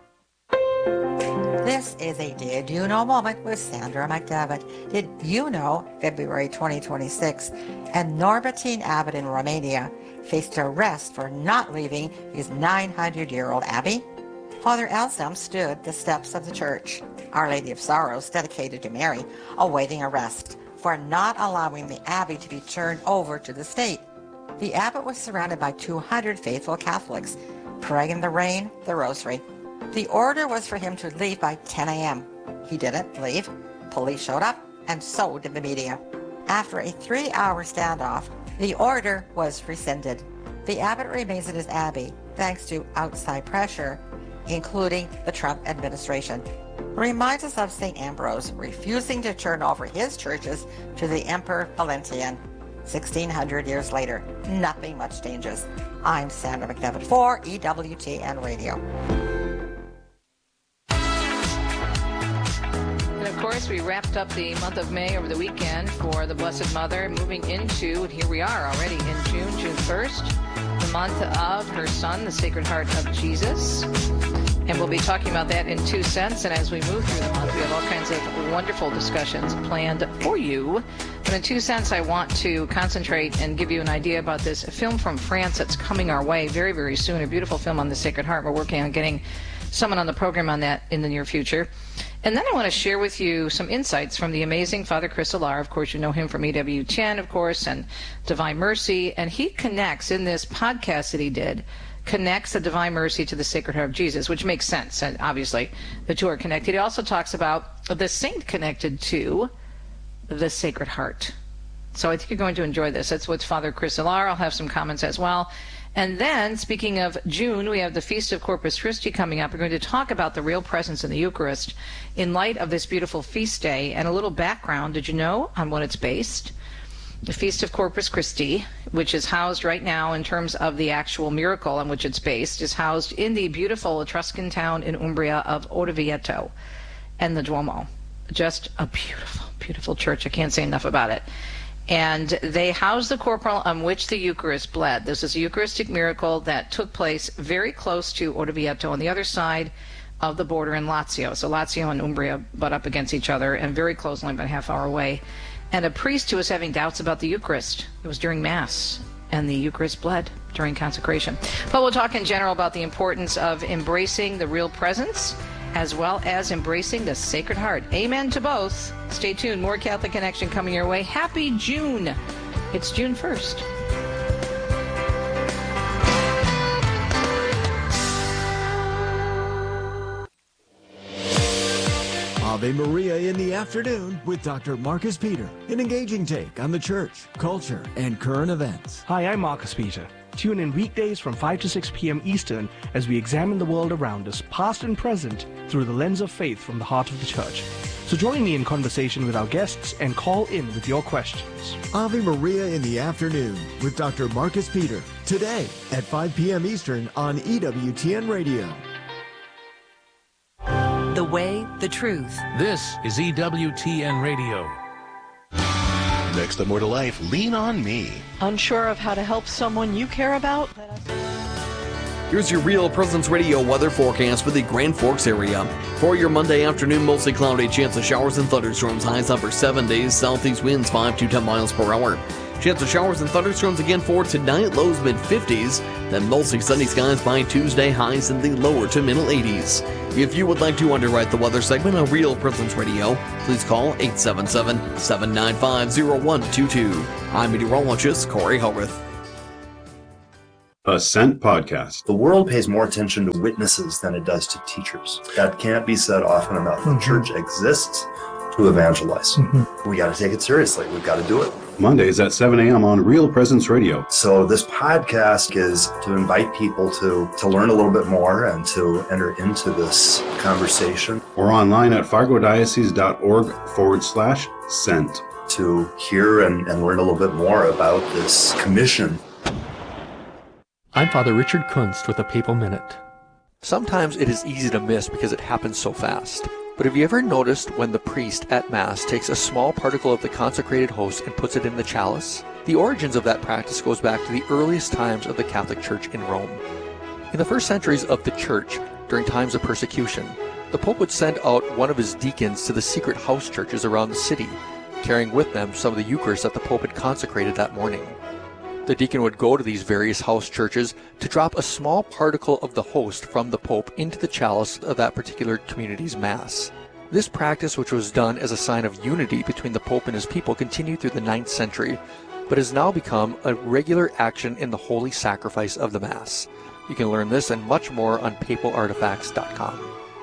This is a Did You Know moment with Sandra McDevitt. Did you know February 2026 and Norbertine Abbot in Romania faced arrest for not leaving his 900-year-old abbey? Father Anselm stood the steps of the church, Our Lady of Sorrows, dedicated to Mary, awaiting arrest for not allowing the abbey to be turned over to the state. The abbot was surrounded by 200 faithful Catholics, praying in the rain, the rosary. The order was for him to leave by 10 a.m. He didn't leave. Police showed up, and so did the media. After a 3-hour standoff, the order was rescinded. The abbot remains in his abbey thanks to outside pressure, including the Trump administration. Reminds us of St. Ambrose refusing to turn over his churches to the Emperor Valentinian. 1,600 years later, nothing much changes. I'm Sandra McDevitt for EWTN Radio. And of course, we wrapped up the month of May over the weekend for the Blessed Mother, moving into, and here we are already in June 1st, the month of her son, the Sacred Heart of Jesus. And we'll be talking about that in 2 cents. And as we move through the month, we have all kinds of wonderful discussions planned for you. But in 2 cents, I want to concentrate and give you an idea about this film from France that's coming our way very, very soon. A beautiful film on the Sacred Heart. We're working on getting someone on the program on that in the near future. And then I want to share with you some insights from the amazing Father Chris Alar. Of course, you know him from EWTN, of course, and Divine Mercy. And he connects in this podcast that he did, connects the Divine Mercy to the Sacred Heart of Jesus, which makes sense. And obviously, the two are connected. He also talks about the saint connected to the Sacred Heart. So I think you're going to enjoy this. That's what's Father Chris Alar. I'll have some comments as well. And then, speaking of June, we have the Feast of Corpus Christi coming up. We're going to talk about the real presence in the Eucharist in light of this beautiful feast day, and a little background, did you know, on what it's based? The Feast of Corpus Christi, which is housed right now in terms of the actual miracle on which it's based, is housed in the beautiful Etruscan town in Umbria of Orvieto and the Duomo. Just a beautiful, beautiful church. I can't say enough about it. And they house the corporal on which the Eucharist bled. This is a Eucharistic miracle that took place very close to Orvieto on the other side of the border in Lazio. So Lazio and Umbria butt up against each other and very close, only about a half hour away. And a priest who was having doubts about the Eucharist. It was during Mass, and the Eucharist bled during consecration. But we'll talk in general about the importance of embracing the real presence as well as embracing the Sacred Heart. Amen to both. Stay tuned. More Catholic Connection coming your way. Happy June. It's June 1st. Ave Maria in the Afternoon with Dr. Marcus Peter, an engaging take on the church, culture, and current events. Hi, I'm Marcus Peter. Tune in weekdays from 5 to 6 p.m. Eastern as we examine the world around us, past and present, through the lens of faith from the heart of the church. So join me in conversation with our guests and call in with your questions. Ave Maria in the Afternoon with Dr. Marcus Peter, today at 5 p.m. Eastern on EWTN Radio. The way, the truth. This is EWTN Radio. Next up, more to life, Lean on Me. Unsure of how to help someone you care about? Here's your Real Presence Radio weather forecast for the Grand Forks area. For your Monday afternoon, mostly cloudy, chance of showers and thunderstorms, highs upper 70s, southeast winds 5 to 10 miles per hour. Chance of showers and thunderstorms again for tonight, lows mid-50s, then mostly sunny skies by Tuesday, highs in the lower to middle 80s. If you would like to underwrite the weather segment on Real Presence Radio, please call 877-795-0122. I'm meteorologist Corey Howarth. Ascent Podcast. The world pays more attention to witnesses than it does to teachers. That can't be said often enough. The church exists to evangelize. We got to take it seriously. We've got to do it. Mondays at 7 a.m. on Real Presence Radio. So this podcast is to invite people to learn a little bit more and to enter into this conversation. Or online at fargodiocese.org/sent. To hear and learn a little bit more about this commission. I'm Father Richard Kunst with a Papal Minute. Sometimes it is easy to miss because it happens so fast. But have you ever noticed when the priest at Mass takes a small particle of the consecrated host and puts it in the chalice? The origins of that practice goes back to the earliest times of the Catholic Church in Rome. In the first centuries of the Church, during times of persecution, the Pope would send out one of his deacons to the secret house churches around the city, carrying with them some of the Eucharist that the Pope had consecrated that morning. The deacon would go to these various house churches to drop a small particle of the host from the Pope into the chalice of that particular community's Mass. This practice, which was done as a sign of unity between the Pope and his people, continued through the 9th century, but has now become a regular action in the holy sacrifice of the Mass. You can learn this and much more on papalartifacts.com.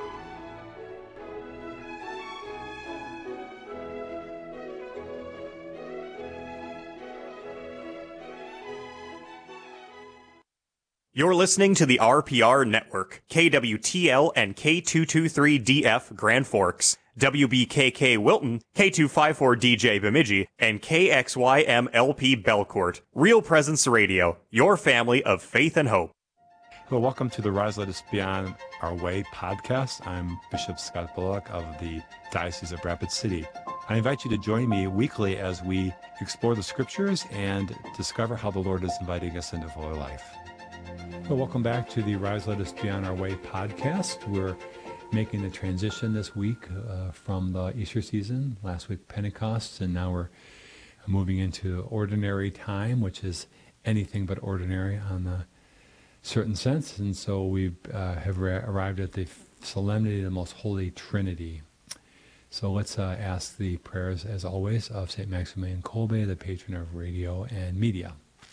You're listening to the RPR Network, KWTL and K223DF Grand Forks, WBKK Wilton, K254DJ Bemidji, and KXYMLP Belcourt. Real Presence Radio, your family of faith and hope. Well, welcome to the Rise Let Us Beyond Our Way podcast. I'm Bishop Scott Bullock of the Diocese of Rapid City. I invite you to join me weekly as we explore the scriptures and discover how the Lord is inviting us into fuller life. Well, welcome back to the Rise Let Us Beyond Our Way podcast. We're making the transition this week from the Easter season, last week Pentecost, and now we're moving into ordinary time, which is anything but ordinary on a certain sense. And so we have arrived at the solemnity of the Most Holy Trinity. So let's ask the prayers, as always, of St. Maximilian Kolbe, the patron of radio and media.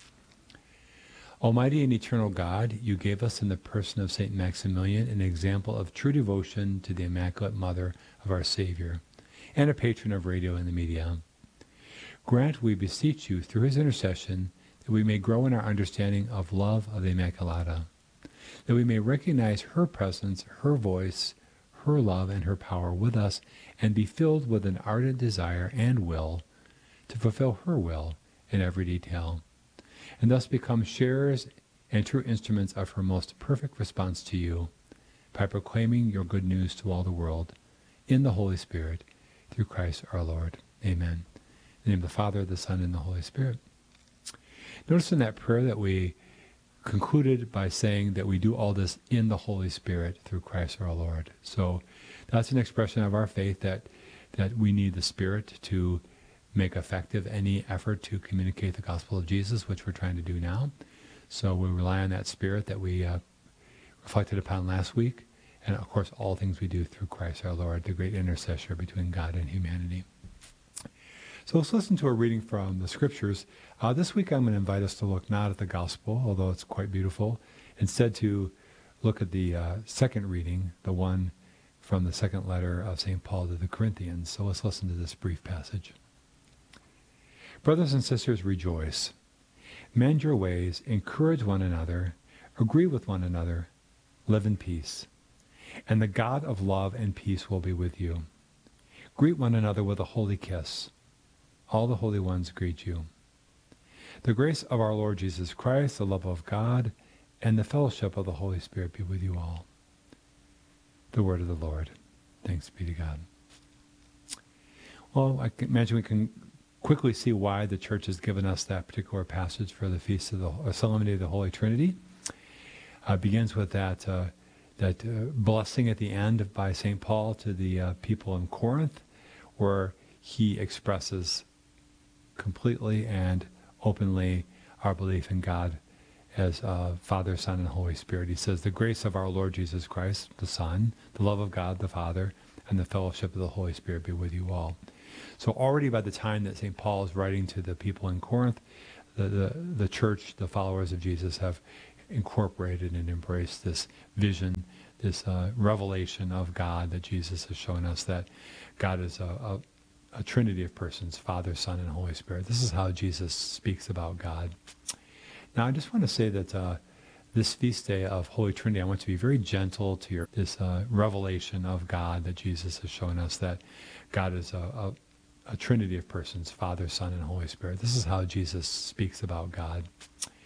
Almighty and eternal God, you gave us in the person of St. Maximilian an example of true devotion to the Immaculate Mother of our Savior, and a patron of radio and the media. Grant, we beseech you, through his intercession, that we may grow in our understanding of love of the Immaculata, that we may recognize her presence, her voice, her love, and her power with us, and be filled with an ardent desire and will to fulfill her will in every detail, and thus become sharers and true instruments of her most perfect response to you, by proclaiming your good news to all the world, in the Holy Spirit, through Christ our Lord. Amen. In the name of the Father, the Son, and the Holy Spirit. Notice in that prayer that we concluded by saying that we do all this in the Holy Spirit, through Christ our Lord. So that's an expression of our faith that we need the Spirit to make effective any effort to communicate the gospel of Jesus, which we're trying to do now. So we rely on that Spirit that we reflected upon last week, and of course all things we do through Christ our Lord, the great intercessor between God and humanity. So let's listen to a reading from the scriptures. This week I'm going to invite us to look not at the gospel, although it's quite beautiful, instead to look at the second reading, the one from the second letter of St. Paul to the Corinthians. So let's listen to this brief passage. Brothers and sisters, rejoice. Mend your ways, encourage one another, agree with one another, live in peace. And the God of love and peace will be with you. Greet one another with a holy kiss. All the holy ones greet you. The grace of our Lord Jesus Christ, the love of God, and the fellowship of the Holy Spirit be with you all. The word of the Lord. Thanks be to God. Well, I can imagine we can quickly see why the church has given us that particular passage for the Feast of the Solemnity of the Holy Trinity. It begins with that blessing at the end by St. Paul to the people in Corinth, where he expresses completely and openly our belief in God as Father, Son, and Holy Spirit. He says, the grace of our Lord Jesus Christ, the Son, the love of God, the Father, and the fellowship of the Holy Spirit be with you all. So already by the time that St. Paul is writing to the people in Corinth, the church, the followers of Jesus, have incorporated and embraced this vision, this revelation of God that Jesus has shown us, that God is a trinity of persons, Father, Son, and Holy Spirit. This is how Jesus speaks about God. Now, I just want to say that this feast day of Holy Trinity, I want to be very gentle to this revelation of God that Jesus has shown us, that God is a trinity of persons, Father, Son, and Holy Spirit. This is how Jesus speaks about God.